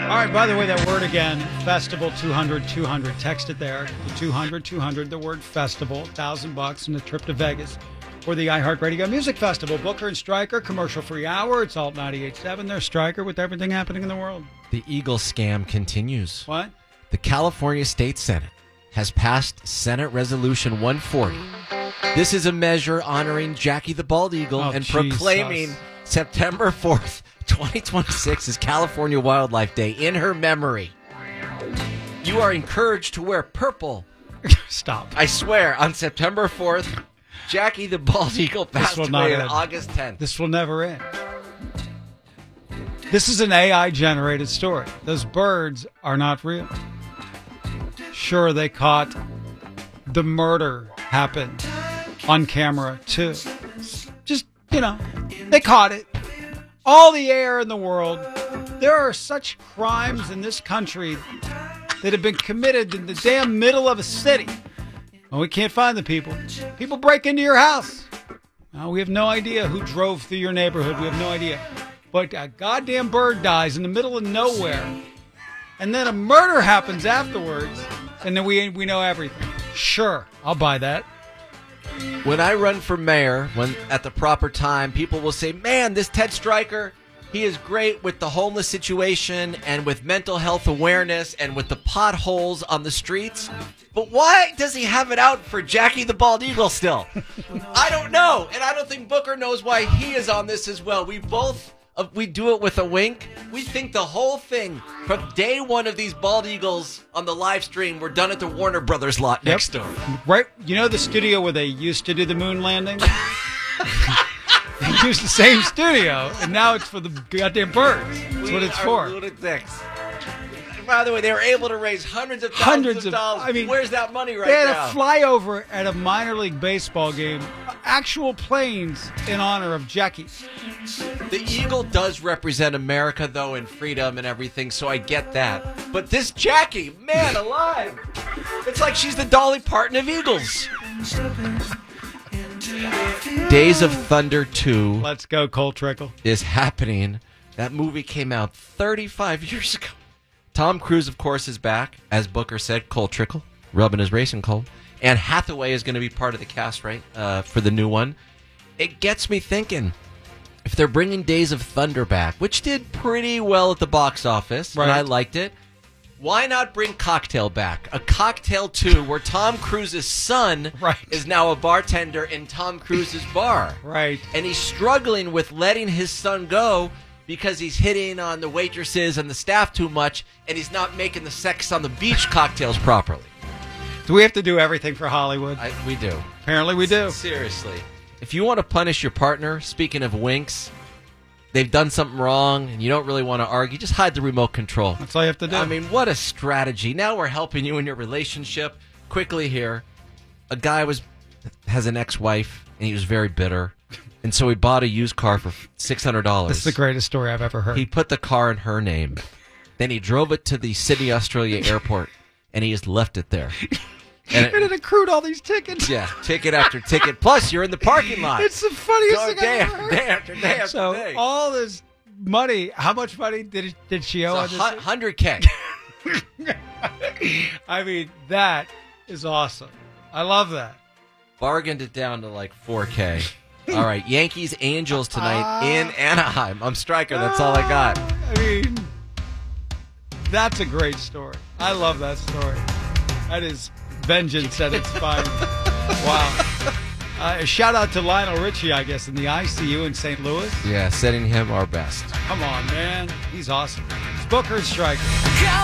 All right, by the way, that word again, festival 200. Text it there. The 200, the word festival, $1,000 and a trip to Vegas for the iHeartRadio Music Festival. Booker and Stryker, commercial-free hour. It's Alt 98.7. There's Stryker with everything happening in the world. The Eagle scam continues. What? The California State Senate has passed Senate Resolution 140. This is a measure honoring Jackie the Bald Eagle and proclaiming September 4th, 2026 is California Wildlife Day in her memory. You are encouraged to wear purple. Stop. I swear, on September 4th, Jackie the Bald Eagle passed away on August 10th. This will never end. This is an AI-generated story. Those birds are not real. Sure, they caught the murder happened on camera, too. Just, they caught it. All the air in the world. There are such crimes in this country that have been committed in the damn middle of a city. Well, we can't find the people. People break into your house. We have no idea who drove through your neighborhood. We have no idea. But a goddamn bird dies in the middle of nowhere. And then a murder happens afterwards. And then we know everything. Sure, I'll buy that. When I run for mayor, when at the proper time, people will say, man, this Ted Stryker, he is great with the homeless situation and with mental health awareness and with the potholes on the streets. But why does he have it out for Jackie the Bald Eagle still? I don't know. And I don't think Booker knows why he is on this as well. We do it with a wink. We think the whole thing from day one of these bald eagles on the live stream were done at the Warner Brothers lot next door. Right. You know the studio where they used to do the moon landing? They used the same studio, and now it's for the goddamn birds. That's what it's for. Lunatics. By the way, they were able to raise hundreds of dollars. I mean, where's that money right now? They had a flyover at a minor league baseball game, actual planes in honor of Jackie. The eagle does represent America, though, and freedom and everything, so I get that. But this Jackie, man alive, it's like she's the Dolly Parton of eagles. Days of Thunder 2. Let's go, Cole Trickle. Is happening. That movie came out 35 years ago. Tom Cruise, of course, is back. As Booker said, Cole Trickle, rubbing his racing coal. Anne Hathaway is going to be part of the cast, right, for the new one. It gets me thinking, if they're bringing Days of Thunder back, which did pretty well at the box office, and I liked it, why not bring Cocktail back? A Cocktail 2 where Tom Cruise's son is now a bartender in Tom Cruise's bar. Right. And he's struggling with letting his son go because he's hitting on the waitresses and the staff too much, and he's not making the sex on the beach cocktails properly. Do we have to do everything for Hollywood? We do. Apparently we do. Seriously. If you want to punish your partner, speaking of winks, they've done something wrong and you don't really want to argue, just hide the remote control. That's all you have to do. I mean, what a strategy. Now we're helping you in your relationship. Quickly here, a guy has an ex-wife, and he was very bitter. And so he bought a used car for $600. This is the greatest story I've ever heard. He put the car in her name. Then he drove it to the Sydney, Australia airport, and he just left it there. And it accrued all these tickets. Yeah, ticket after ticket. Plus, you're in the parking lot. It's the funniest thing day I've ever heard. Day after day after so day. All this money, how much money did she owe? So $100K. I mean, that is awesome. I love that. Bargained it down to like $4K. All right, Yankees Angels tonight in Anaheim. I'm Stryker. That's all I got. I mean, that's a great story. I love that story. That is vengeance at its finest. Wow. Shout out to Lionel Richie, I guess, in the ICU in St. Louis. Yeah, sending him our best. Come on, man. He's awesome. It's Booker and Stryker.